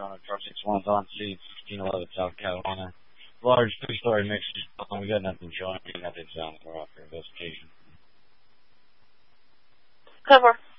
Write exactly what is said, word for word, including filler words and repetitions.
Corona, Truck six one's on C, fifteen eleven South Carolina. Large two-story mix. We got nothing showing, nothing sounding. We're off for investigation. Cover.